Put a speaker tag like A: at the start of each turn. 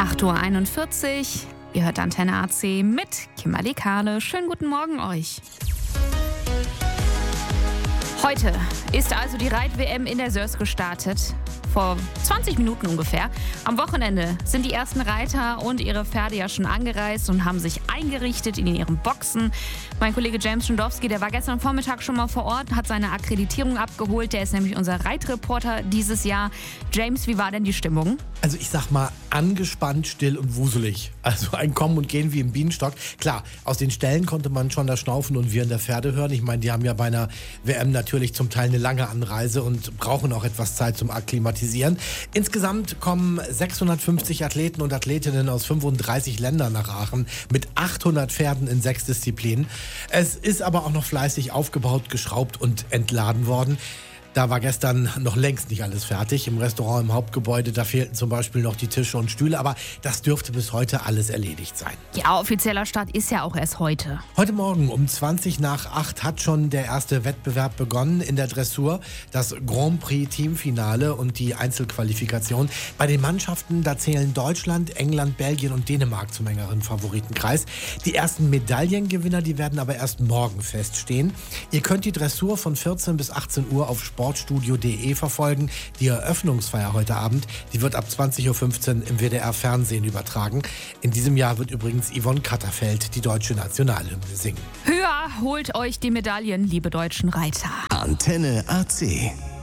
A: 8:41 Uhr. Ihr hört Antenne AC mit Kimberly Kahle. Schönen guten Morgen euch. Heute ist also die Reit-WM in der Sörs gestartet. Vor 20 Minuten ungefähr. Am Wochenende sind die ersten Reiter und ihre Pferde ja schon angereist und haben sich eingerichtet in ihren Boxen. Mein Kollege James Schondowski, der war gestern Vormittag schon mal vor Ort, hat seine Akkreditierung abgeholt. Der ist nämlich unser Reitreporter dieses Jahr. James, wie war denn die Stimmung?
B: Also ich sag mal, angespannt, still und wuselig. Also ein Kommen und Gehen wie im Bienenstock. Klar, aus den Ställen konnte man schon das Schnaufen und Wirren der Pferde hören. Ich meine, die haben ja bei einer WM natürlich zum Teil eine lange Anreise und brauchen auch etwas Zeit zum Akklimatisieren. Insgesamt kommen 650 Athleten und Athletinnen aus 35 Ländern nach Aachen mit 800 Pferden in 6 Disziplinen. Es ist aber auch noch fleißig aufgebaut, geschraubt und entladen worden. Da war gestern noch längst nicht alles fertig. Im Restaurant im Hauptgebäude, da fehlten zum Beispiel noch die Tische und Stühle. Aber das dürfte bis heute alles erledigt sein.
A: Ja, offizieller Start ist ja auch erst heute.
B: Heute Morgen um 8:20 hat schon der erste Wettbewerb begonnen in der Dressur. Das Grand Prix Teamfinale und die Einzelqualifikation. Bei den Mannschaften, da zählen Deutschland, England, Belgien und Dänemark zum engeren Favoritenkreis. Die ersten Medaillengewinner, die werden aber erst morgen feststehen. Ihr könnt die Dressur von 14 bis 18 Uhr auf sportstudio.de verfolgen. Die Eröffnungsfeier heute Abend, die wird ab 20:15 Uhr im WDR Fernsehen übertragen. In diesem Jahr wird übrigens Yvonne Katterfeld die deutsche Nationalhymne singen.
A: Höher holt euch die Medaillen, liebe deutschen Reiter.
C: Antenne AC.